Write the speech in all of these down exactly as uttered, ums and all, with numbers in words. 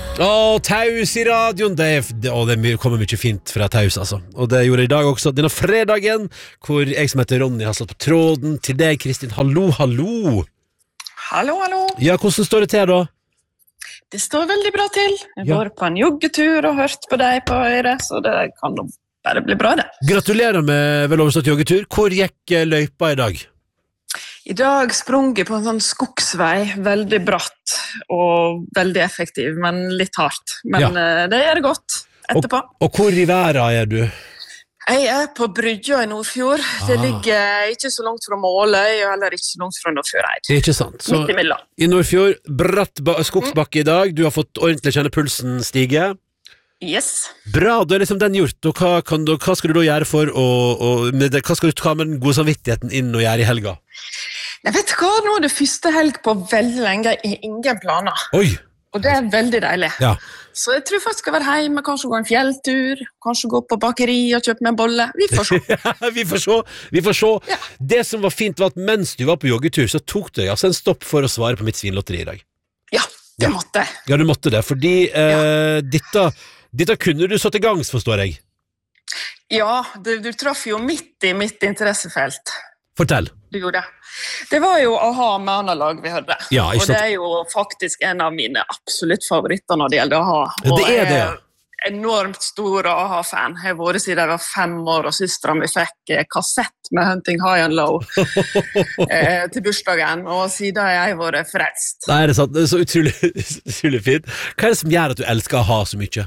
Åh, taus i radioen. Det, er, det, å, det kommer mye fint fra taus, altså. Og det gjorde jeg i dag også, denne fredagen, hvor jeg som heter Ronny har slått på tråden til deg, Kristin. Hallo, hallo. Hallo, hallo. Ja, hvordan står det til da? Det står veldig bra til. Jeg Ja. var på en joggetur og hørt på deg på øret, så det kan jo bare bli bra det. Gratulerer med vel overstått joggetur. Hvor gikk eh, løypa i dag? I dag sprang jeg på en sånn skogsvei, veldig bratt og veldig effektiv, men litt hardt. Men Ja. eh, det gjør det godt etterpå. Og hvor i verden er du? Jeg er på Brygja i Nordfjord. Det Ah. ligger ikke så langt fra Måløy, og heller ikke så langt fra Nordfjordeid. Ikke sant? Så Midt imellom. i Nordfjord, bratt ba- skogsbakke i dag. Du har fått ordentlig kjenne pulsen stige. Yes. Bra, da er liksom den gjort. Og hva, kan du, hva skal du da gjøre for å, å med det, hva skal du ta med den gode samvittigheten inn og gjøre i helga? Jeg vet hva, nå er det første helg på veldig lenge. Jeg har ingen planer. Oi! Og det er veldig deilig. Ja. Så jeg tror faktisk jeg skal være hjemme, kanskje gå en fjelltur, kanskje gå på bakeri og kjøpe meg en bolle. Vi får se. vi får se, vi får se. Ja. Det som var fint var at mens du var på joggetur, så tok du deg altså en stopp for å svare på mitt svinlotteri i dag. Ja, det Ja. måtte jeg. Ja, du måtte det, fordi eh, dette, dette kunne du satt i gangs, forstår jeg. Ja, du, du traff jo midt i mitt interessefelt. Fortell. Du gjorde det. Det var jo A-ha med analog vi hørte. Ja, ikke og det sant? er jo faktisk en av mine absolutt favoritter når det gjelder A-ha. Ja, Og det er jeg det, ja. enormt stor A-ha-fan. Jeg har vært siden jeg var fem år, og søsteren min fikk eh, kassett med Hunting High and Low eh, til bursdagen, og siden har jeg vært frelst. Nei, er det sant? Det er så utrolig, utrolig fint. Hva er det som gjør at du elsker A-ha så mye?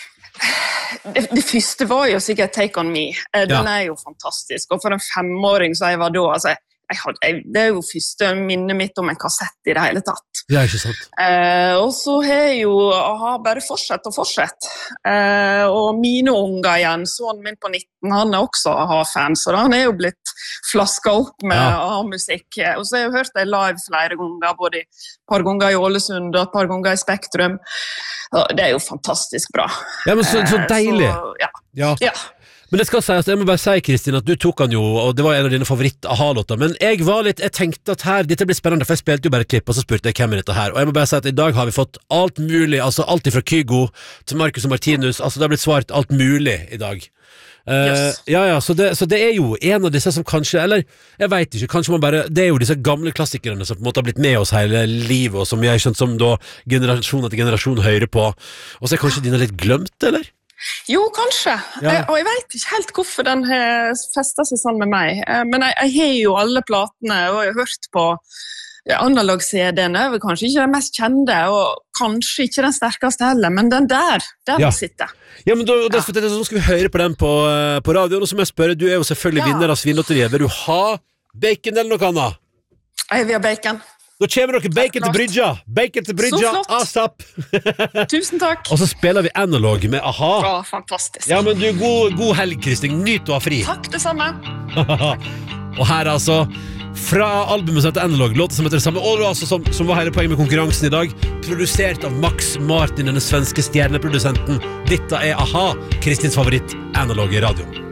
Det, det første var jo sikkert Take On Me. Eh, Den Ja. er jo fantastisk. Og for en femåring som jeg var da, altså, jeg hadde, jeg, det er jo første minnet mitt om en kassett i det hele tatt. Ja, ikke sant? Eh, og så har jeg jo aha, bare fortsett og fortsett. Eh, og mine unger igjen, sønnen min på nitten, han er også aha-fan, så han er jo blitt flaska opp med Ja. aha-musikk. Og så har jeg jo hørt det live flere ganger, både et par ganger i Ålesund og et par ganger i Spektrum. Og det er jo fantastisk bra. Ja, men så, så Eh, deilig. Så, ja. Ja. ja. Men det skal sies, jeg må bare si, Kristin, at du tok han jo, og det var en av dine favoritt-aha-låter, men jeg var litt, jeg tenkte at her, dette blir spennende, for jeg spilte jo bare et klipp, og så spurte jeg hvem er dette her, og jeg må bare si at i dag har vi fått alt mulig, altså alt fra Kygo til Marcus og Martinus, altså det har blitt svart alt mulig i dag. Eh, Yes. ja, ja, så det, så det er jo en av disse som kanskje, eller jeg vet ikke, kanskje man bare, det er jo disse gamle klassikerne som på en måte har blitt med oss hele livet, og som jeg har skjønt som da generasjon etter generasjon hører på, og så er kanskje dine litt glemt, eller? Jo, kanskje. Ja. Eh, og jeg vet ikke helt hvorfor den har festet seg sånn med meg. Eh, men jeg, jeg har jo alle platene, og jeg har hørt på ja, analog-C D-ene. Er vel kanskje ikke den mest kjente, og kanskje ikke den sterkeste heller, men den der, den Ja. sitter. Ja, men da, da, så skal vi høre på den på, eh, på radioen, og så må jeg spørre, du er jo selvfølgelig Ja. vinner av Svinlotteriet, vil du ha bacon eller noe annet? Jeg vil ha bacon. Da kommer dere bacon til klart. Brydja, bacon til Brydja, Så flott. asap. Tusen takk. Og så spiller vi analog med A-ha. Å, fantastisk. Ja, men du, god, god helg, Kristin, nyt å ha fri. Takk, det samme. Og her altså, fra albumet som heter Analog, låter som heter det samme, og altså som, som var hele poenget med konkurransen i dag, produsert av Max Martin, denne svenske stjerneprodusenten. Dette er A-ha, Kristins favoritt, Analog i radio.